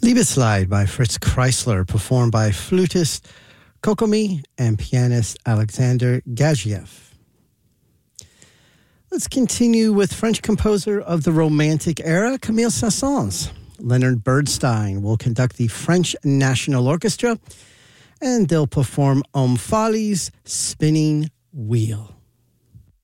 Liebeslide by Fritz Kreisler, performed by flutist Kokomi and pianist Alexander Gagiev. Let's continue with French composer of the Romantic era, Camille Saint-Saëns. Leonard Bernstein will conduct the French National Orchestra, and they'll perform Omphale's Spinning Wheel.